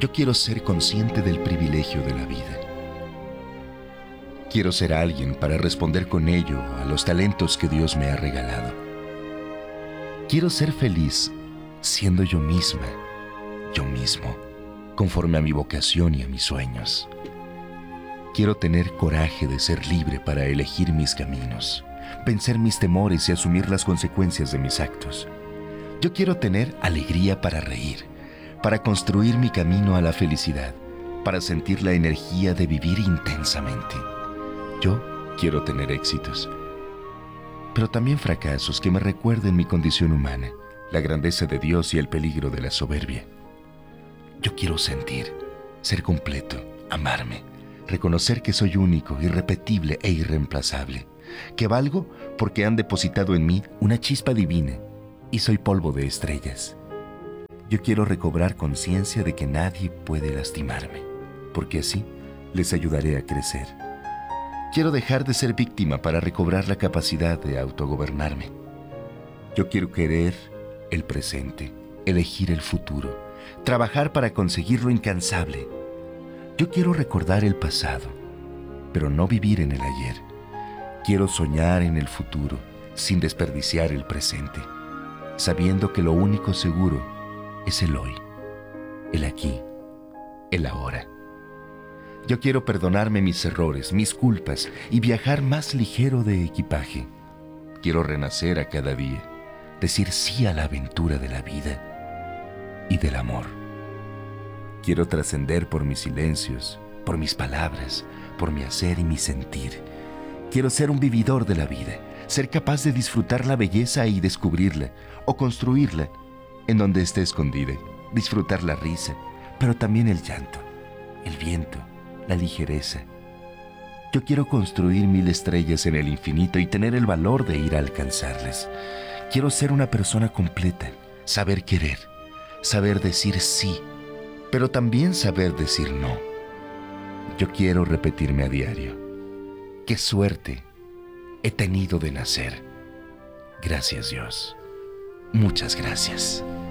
Yo quiero ser consciente del privilegio de la vida. Quiero ser alguien para responder con ello a los talentos que Dios me ha regalado. Quiero ser feliz siendo yo misma, yo mismo, conforme a mi vocación y a mis sueños. Quiero tener coraje de ser libre para elegir mis caminos, vencer mis temores y asumir las consecuencias de mis actos. Yo quiero tener alegría para reír, para construir mi camino a la felicidad, para sentir la energía de vivir intensamente. Yo quiero tener éxitos, pero también fracasos que me recuerden mi condición humana, la grandeza de Dios y el peligro de la soberbia. Yo quiero sentir, ser completo, amarme, reconocer que soy único, irrepetible e irreemplazable, que valgo porque han depositado en mí una chispa divina y soy polvo de estrellas. Yo quiero recobrar conciencia de que nadie puede lastimarme, porque así les ayudaré a crecer. Quiero dejar de ser víctima para recobrar la capacidad de autogobernarme. Yo quiero querer el presente, elegir el futuro, trabajar para conseguir lo incansable. Yo quiero recordar el pasado, pero no vivir en el ayer. Quiero soñar en el futuro, sin desperdiciar el presente, sabiendo que lo único seguro es el hoy, el aquí, el ahora. Yo quiero perdonarme mis errores, mis culpas y viajar más ligero de equipaje. Quiero renacer a cada día, decir sí a la aventura de la vida y del amor. Quiero trascender por mis silencios, por mis palabras, por mi hacer y mi sentir. Quiero ser un vividor de la vida, ser capaz de disfrutar la belleza y descubrirla, o construirla en donde esté escondida, disfrutar la risa, pero también el llanto, el viento, la ligereza. Yo quiero construir 1000 estrellas en el infinito y tener el valor de ir a alcanzarlas. Quiero ser una persona completa, saber querer, saber decir sí, pero también saber decir no. Yo quiero repetirme a diario: qué suerte he tenido de nacer. Gracias, Dios. Muchas gracias.